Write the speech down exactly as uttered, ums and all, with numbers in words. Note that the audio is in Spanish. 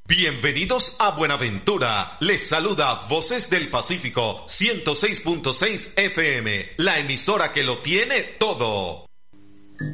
Bienvenidos a Buenaventura. Les saluda Voces del Pacífico ciento seis punto seis F M, la emisora que lo tiene todo.